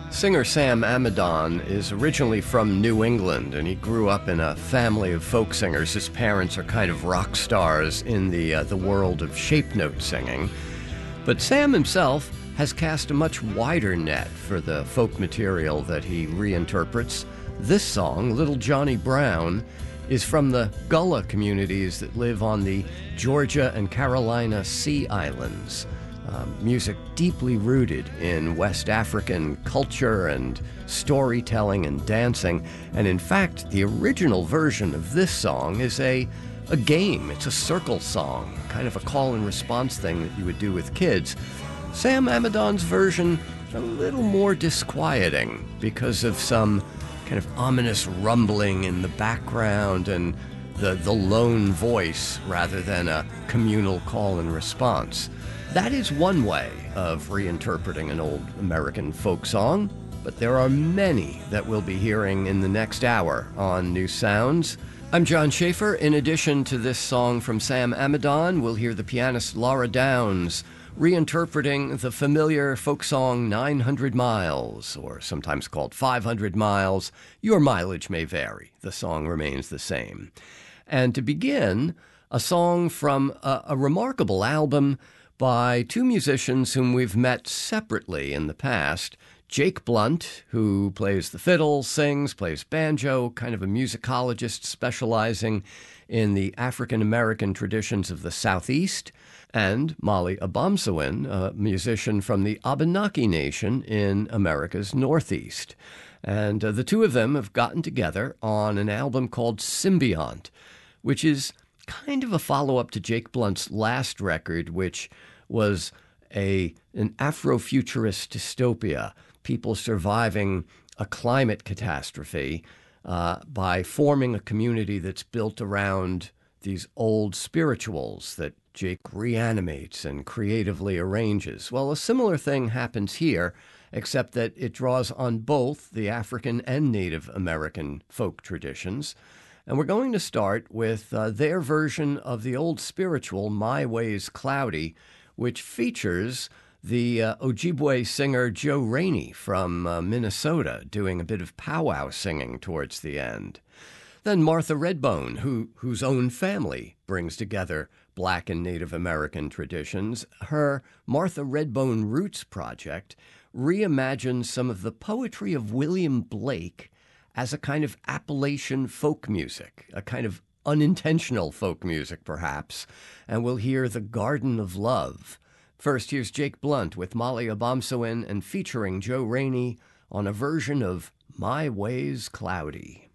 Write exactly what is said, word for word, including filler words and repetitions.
Singer Sam Amidon is originally from New England, and he grew up in a family of folk singers. His parents are kind of rock stars in the uh, the world of shape note singing. But Sam himself has cast a much wider net for the folk material that he reinterprets. This song, Little Johnny Brown, is from the Gullah communities that live on the Georgia and Carolina Sea Islands. Uh, music deeply rooted in West African culture and storytelling and dancing. And in fact, the original version of this song is a, a game. It's a circle song, kind of a call and response thing that you would do with kids. Sam Amidon's version, a little more disquieting because of some kind of ominous rumbling in the background and the, the lone voice rather than a communal call and response. That is one way of reinterpreting an old American folk song, but there are many that we'll be hearing in the next hour on New Sounds. I'm John Schaefer. In addition to this song from Sam Amidon, we'll hear the pianist Laura Downs reinterpreting the familiar folk song nine hundred miles, or sometimes called five hundred miles. Your mileage may vary. The song remains the same. And to begin, a song from a, a remarkable album by two musicians whom we've met separately in the past. Jake Blunt, who plays the fiddle, sings, plays banjo, kind of a musicologist specializing in the African-American traditions of the Southeast, and Molly Abomsawin, a musician from the Abenaki Nation in America's Northeast. And uh, the two of them have gotten together on an album called Symbiont, which is kind of a follow-up to Jake Blunt's last record, which was a an Afrofuturist dystopia, people surviving a climate catastrophe uh, by forming a community that's built around these old spirituals that Jake reanimates and creatively arranges. Well, a similar thing happens here, except that it draws on both the African and Native American folk traditions. And we're going to start with uh, their version of the old spiritual, My Way's Cloudy, which features the uh, Ojibwe singer Joe Rainey from uh, Minnesota doing a bit of powwow singing towards the end. Then Martha Redbone, who, whose own family brings together Black and Native American traditions. Her Martha Redbone Roots project reimagines some of the poetry of William Blake as a kind of Appalachian folk music, a kind of unintentional folk music, perhaps, and we'll hear The Garden of Love. First, here's Jake Blunt with Molly Abomsawin and featuring Joe Rainey on a version of My Way's Cloudy.